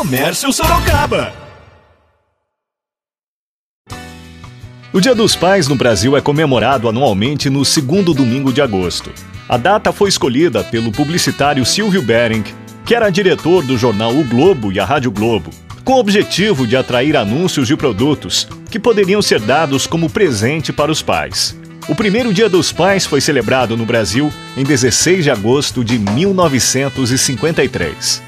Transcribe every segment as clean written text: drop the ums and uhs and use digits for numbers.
Comércio Sorocaba. O Dia dos Pais no Brasil é comemorado anualmente no segundo domingo de agosto. A data foi escolhida pelo publicitário Silvio Bering, que era diretor do jornal O Globo e a Rádio Globo, com o objetivo de atrair anúncios de produtos que poderiam ser dados como presente para os pais. O primeiro Dia dos Pais foi celebrado no Brasil em 16 de agosto de 1953.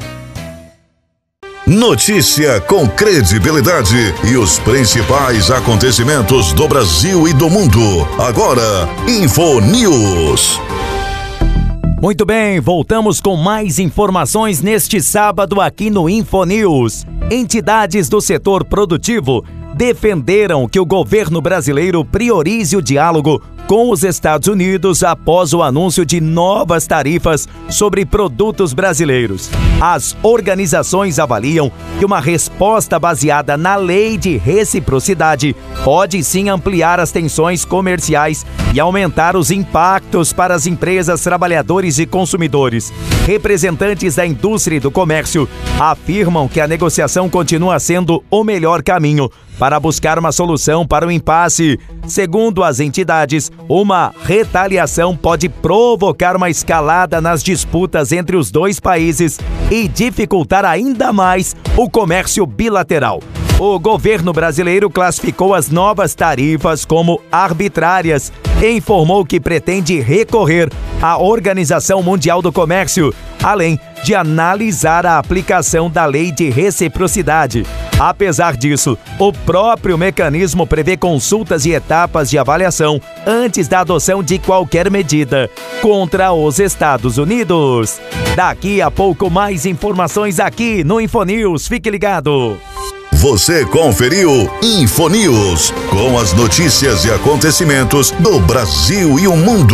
Notícia com credibilidade e os principais acontecimentos do Brasil e do mundo. Agora, InfoNews. Muito bem, voltamos com mais informações neste sábado aqui no InfoNews. Entidades do setor produtivo defenderam que o governo brasileiro priorize o diálogo com os Estados Unidos após o anúncio de novas tarifas sobre produtos brasileiros. As organizações avaliam que uma resposta baseada na lei de reciprocidade pode sim ampliar as tensões comerciais e aumentar os impactos para as empresas, trabalhadores e consumidores. Representantes da indústria e do comércio afirmam que a negociação continua sendo o melhor caminho para buscar uma solução para o impasse. Segundo as entidades, uma retaliação pode provocar uma escalada nas disputas entre os dois países e dificultar ainda mais o comércio bilateral. O governo brasileiro classificou as novas tarifas como arbitrárias e informou que pretende recorrer à Organização Mundial do Comércio, além de analisar a aplicação da lei de reciprocidade. Apesar disso, o próprio mecanismo prevê consultas e etapas de avaliação antes da adoção de qualquer medida contra os Estados Unidos. Daqui a pouco mais informações aqui no InfoNews. Fique ligado. Você conferiu InfoNews, com as notícias e acontecimentos do Brasil e o mundo.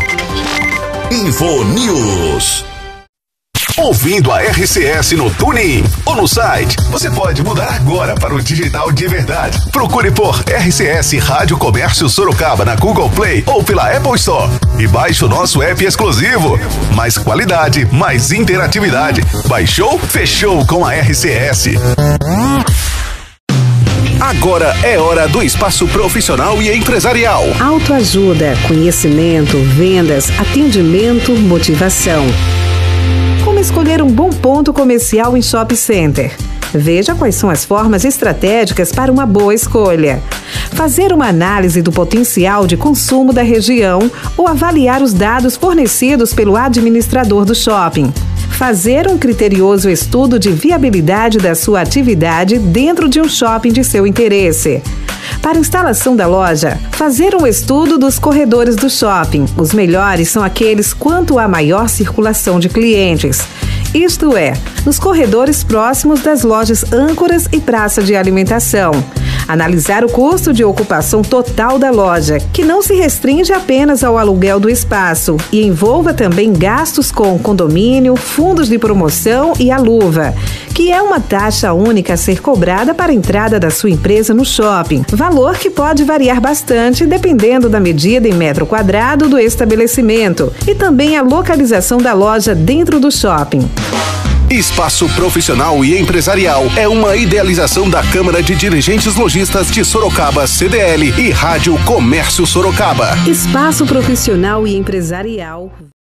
InfoNews. Ouvindo a RCS no TuneIn ou no site, você pode mudar agora para o digital de verdade. Procure por RCS Rádio Comércio Sorocaba na Google Play ou pela Apple Store e baixe o nosso app exclusivo. Mais qualidade, mais interatividade. Baixou? Fechou com a RCS. Agora é hora do espaço profissional e empresarial. Autoajuda, conhecimento, vendas, atendimento, motivação. Como escolher um bom ponto comercial em shopping center? Veja quais são as formas estratégicas para uma boa escolha. Fazer uma análise do potencial de consumo da região ou avaliar os dados fornecidos pelo administrador do shopping. Fazer um criterioso estudo de viabilidade da sua atividade dentro de um shopping de seu interesse. Para a instalação da loja, fazer um estudo dos corredores do shopping. Os melhores são aqueles quanto à maior circulação de clientes. Isto é, nos corredores próximos das lojas âncoras e praça de alimentação. Analisar o custo de ocupação total da loja, que não se restringe apenas ao aluguel do espaço e envolva também gastos com condomínio, fundos de promoção e a luva, que é uma taxa única a ser cobrada para a entrada da sua empresa no shopping, valor que pode variar bastante dependendo da medida em metro quadrado do estabelecimento e também a localização da loja dentro do shopping. Espaço Profissional e Empresarial é uma idealização da Câmara de Dirigentes Lojistas de Sorocaba, CDL e Rádio Comércio Sorocaba. Espaço Profissional e Empresarial.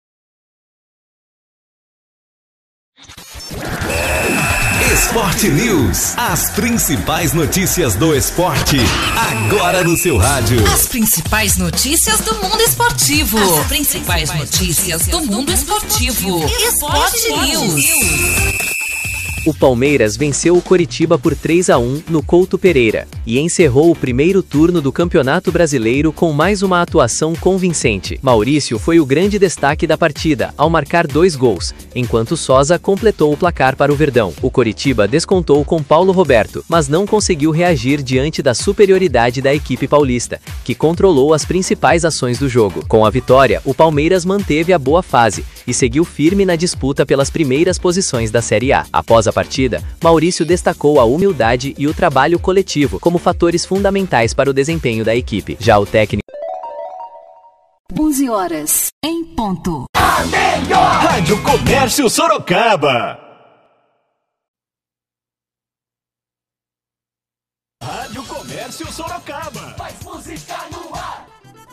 Esporte News. As principais notícias do esporte. Agora no seu rádio. As principais notícias do mundo esportivo. As principais notícias do mundo esportivo. Esporte News. O Palmeiras venceu o Coritiba por 3-1 no Couto Pereira e encerrou o primeiro turno do Campeonato Brasileiro com mais uma atuação convincente. Maurício foi o grande destaque da partida, ao marcar 2 gols, enquanto Sosa completou o placar para o Verdão. O Coritiba descontou com Paulo Roberto, mas não conseguiu reagir diante da superioridade da equipe paulista, que controlou as principais ações do jogo. Com a vitória, o Palmeiras manteve a boa fase e seguiu firme na disputa pelas primeiras posições da Série A. Após a partida, Maurício destacou a humildade e o trabalho coletivo como fatores fundamentais para o desempenho da equipe. Já o técnico... 11 horas em ponto. Rádio Comércio Sorocaba. Comércio Sorocaba. Mais música no ar.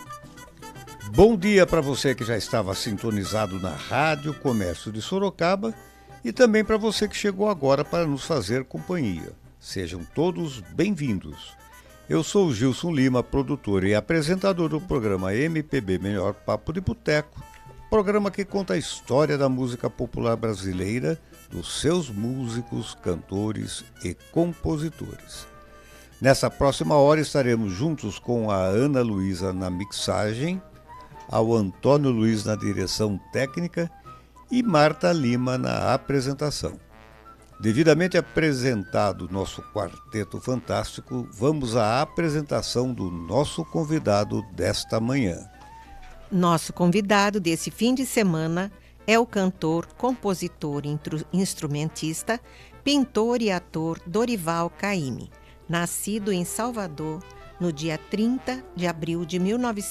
Bom dia para você que já estava sintonizado na Rádio Comércio de Sorocaba e também para você que chegou agora para nos fazer companhia. Sejam todos bem-vindos. Eu sou o Gilson Lima, produtor e apresentador do programa MPB Melhor Papo de Boteco, programa que conta a história da música popular brasileira, dos seus músicos, cantores e compositores. Nessa próxima hora estaremos juntos com a Ana Luísa na mixagem, ao Antônio Luiz na direção técnica e Marta Lima na apresentação. Devidamente apresentado nosso quarteto fantástico, vamos à apresentação do nosso convidado desta manhã. Nosso convidado desse fim de semana é o cantor, compositor, instrumentista, pintor e ator Dorival Caymmi, nascido em Salvador no dia 30 de abril de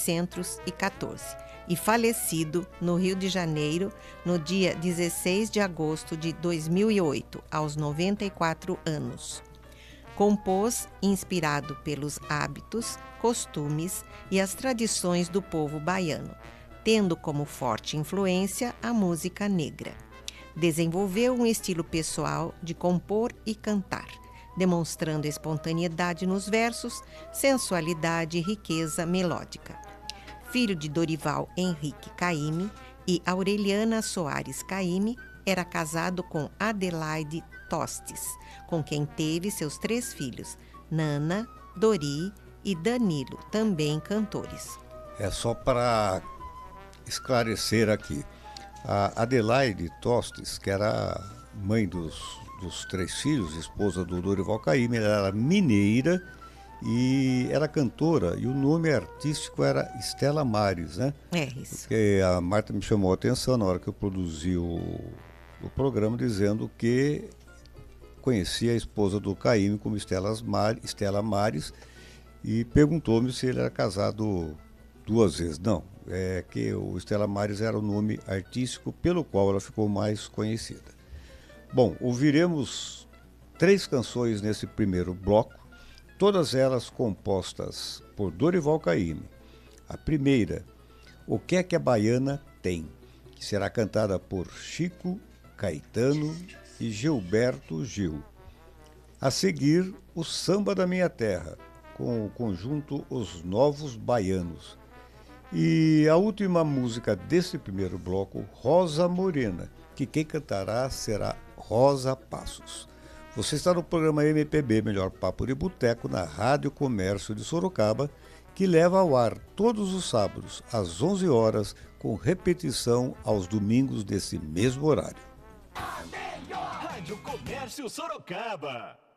1914 e falecido no Rio de Janeiro no dia 16 de agosto de 2008, aos 94 anos. Compôs inspirado pelos hábitos, costumes e as tradições do povo baiano, tendo como forte influência a música negra. Desenvolveu um estilo pessoal de compor e cantar, demonstrando espontaneidade nos versos, sensualidade e riqueza melódica. Filho de Dorival Henrique Caymmi e Aureliana Soares Caymmi, era casado com Adelaide Tostes, com quem teve seus 3 filhos, Nana, Dori e Danilo, também cantores. É só para esclarecer aqui, a Adelaide Tostes, que era mãe dos 3 filhos, esposa do Dorival Caymmi, ela era mineira e era cantora, e o nome artístico era Estela Maris, né? É isso. Porque a Marta me chamou a atenção na hora que eu produzi o programa, dizendo que conhecia a esposa do Caymmi como Estela Maris, e perguntou-me se ele era casado 2 vezes. Não, é que o Estela Maris era o nome artístico pelo qual ela ficou mais conhecida. Bom, ouviremos 3 canções nesse primeiro bloco, todas elas compostas por Dorival Caymmi. A primeira, O Que É Que a Baiana Tem, que será cantada por Chico, Caetano e Gilberto Gil. A seguir, o Samba da Minha Terra, com o conjunto Os Novos Baianos. E a última música desse primeiro bloco, Rosa Morena, que quem cantará será Rosa Passos. Você está no programa MPB Melhor Papo de Boteco na Rádio Comércio de Sorocaba, que leva ao ar todos os sábados às 11 horas, com repetição aos domingos desse mesmo horário. Rádio Comércio Sorocaba.